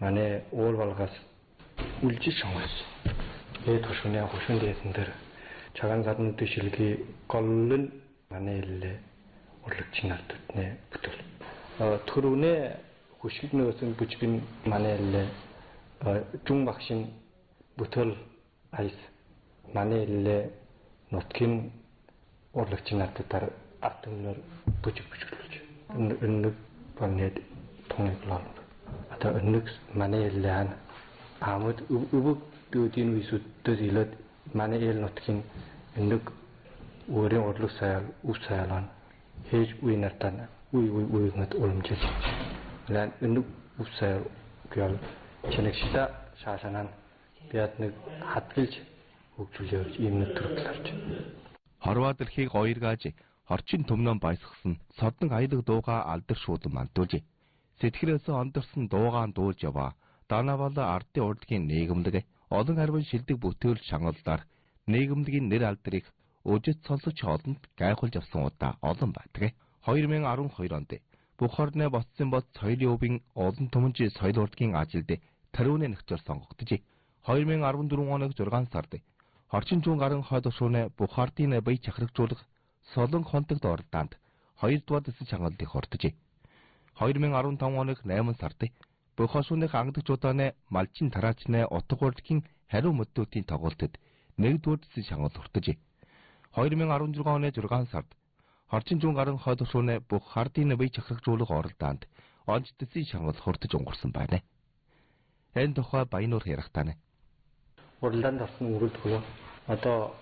만에 5월 발가스 울지 정했어. 내 도시내 호신대선들 자간사는 뜻일기 걸른 만에 일래 올락지날 뜻네 붙을. 토론에 호식는 것은 부치빈 만에 일래 중박신 붙을 아이스 만에 일래 놓긴 올락지날 뜻따라 앞등을 부치부치르지. 은느 번에 통역을 하는 거. 아다 은느 만에 일래 한 아무 우북 뚜딘 위수 뜻일러 만에 일 놓긴 은느 우리 올락사야 우사야란 해지 우이나타나 우이것 올음지지. 난 은느 우사야 그걸 전액시다 사산한 비앗느 핫길지 옥줄려 임느 들었lar지. Хорвоо дэлхийг хоёргааж орчин төмнөн баясгасан содон аядаг дууга алдар шуудан мантуулж сэтгэлээс ондорсон дуугаан дуулж яваа Данавал ардын урлагийн нийгэмлэг олон харвин шилдэг бүтээл шангаллаар нийгэмлэгийн нэр алдрыг өжөд сонсож олонд гайхуулж авсан удаа олон байдаг. 2012 онд бүх орны боцсон бот соёлын өвийн олон түмэнж соёл урлагийн ажилд тарууны нэгцээр сонгогдож 2014 оны 6 сард орчин зүүн гарын хойд шууны бүх ардын бие чахрагжуулах солон хонтогт оролдоонд 2 дугаар дэс чангаллыг хортож 2015 оны 8 сард бүх шууных ангадагчууданы малчин тараачны утга урлагийн хариу мөддүүдийн тоглолтод 1 дугаар дэс чангал хортож 2016 оны 6 сард орчин зүүн гарын хойд шууны бүх ардын бие чахрагжуулах оролдоонд онц дэс чангал хортож өнгөрсөн байна. Энэ тухай Баянуур ярихтаа 월단 달성 우르도요. 아또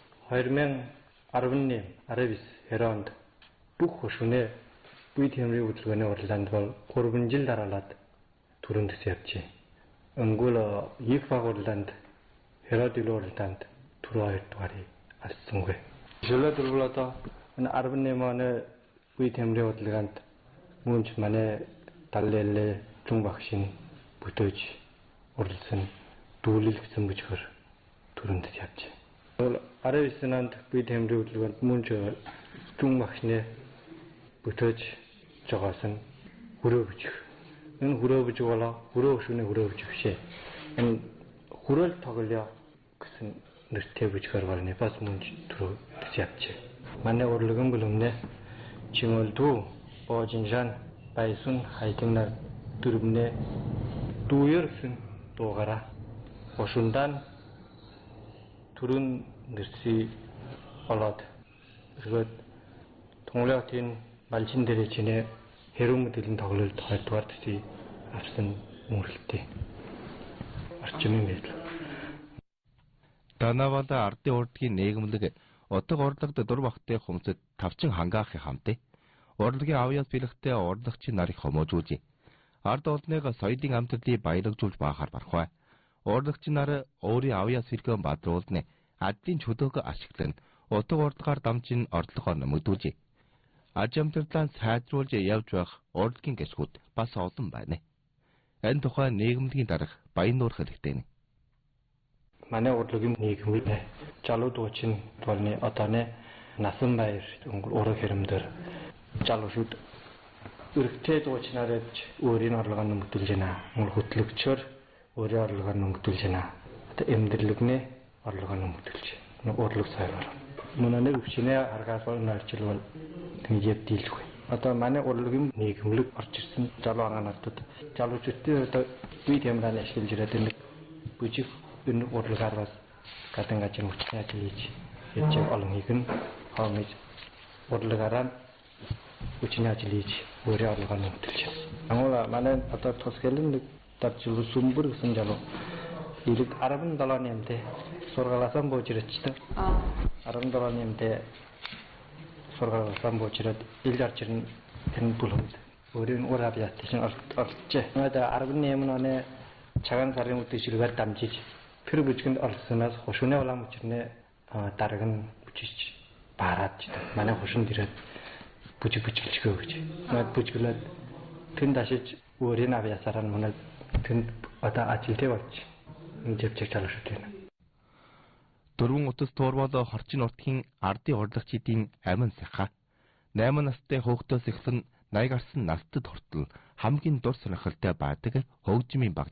2010년 아레비스 헤란드 북 호슈네 부이템리 우트거네 월단도 고르분질 달아ላት 두른드 세압지. 응골어 이파 월단드 헤라딜 월단드 두라이 또아리 아승괴. 줄라들불라다 아르브네만에 부이템리 우트간드 문치만에 달렐레 중박신 부터지 월슨 두릴 гэсэн бүчгэр төрөнд явж. Арависнанд бид хэмрүүлгэн мөн ч дүн багшны бүтэж жогоосон хүрөө бүчг. Энэ хүрөө бүчг болоо хүрөө шүний хүрөө бүчг бишээ. Энэ хүрэл тоглоё гэсэн нэртэй бүчгэр гарны бас мөн ч төрөнд явж. Манай урлагын бүлэмнэ чимэлдүү боожинжан байсун хайдыңнар дүрмнэ дүүерсэн дуугараа 호순단 둘은 늘시 올라드 그리고 동물학인 말친들의 진에 해로무들은 덕을 더할 도와듯이 앞선 모를 때 арчим입니다. Данавал ардын урлагийн нийгэмлэг утга урлагт дур багтын хүмсэд тавчин хангаахын хамтыг урлагийн авьяас бэлэгтээ урлагчийн нарыг хомоожуулж ард олныг соёлын амьдралыг баялагжуулж баахаар бархвай. Урлагчин нар өөрийн авьяас сэргэн бадруулны адлын чөлөөг ашиглан утга урлагаар дамжин орлогоо нэмэгдүүлж аж амьдралаа сайжруулж явж байх урлагийн гишгүүд бас олон байна. Энэ тухай нийгэмлэгийн дарга Баянуур хэлэхдээ манай урлагийн нийгэмлэг жалууд уучин болны одооны насан баяр ураг хэрэмдэр жалуушууд өргөтэй дуучнаарч өөрийн орлогоо нэмэгдүүлж байна. Мөн хөтлөгчөөр өөрийн орлогоо нэмэгдүүлж байна. Одоо эмдэрлэгнээ орлогоо нэмэгдүүлж байна. Урлаг сайвар. Мөнөний өвчнээ аргаас болно арчилвал тэнгиэд дийлж байна. Одоо манай урлагийн нийгэмлэг орж ирсэн залуу агаануудад залуучуудын одоо бие тамирын ашиглаж ирээд энэ бүжиг энэ урлагаар бас гадан гажин хүчтэй ажил хийж яж олон хийгэн хоомж урлагаараа хүчний ажил хийж өөрийн орлогоо нэмэгдүүлж байна. Ангула манай одоо тусгэлэн 답지로 숨불 гэсэн залуу 일ик 17 нэмдэ сургаалаасан бууж ирчихсэн. 17 нэмдэ сургаалаасан бууж ирээд ил гарч ирнэ энэ бүлэнд өөрийн ур авьяас тийш орчээ. Одоо 18 оны цагаан сарын үдшилгээр дамжиж тэр бүжгэнд орсноос хушууны улаан мөчрнээ дараг нь бүжиж баараад манай хушуунд ирээд бүжиглэжгөө гэж. Наад бүжгэлээд тэн дашиж өөрийн авьяасаараа манай тэнд одоо ажилтээ болж энэ живчиг залуушууд байна. Дөрвөн утас туурмал хорчин уртгийн ардын урлагчдын амин саха 8 настай хөөхтөөс эхлэн 80 гарсан настад хүртэл хамгийн дур сонирхолтой байдаг хөгжмийн баг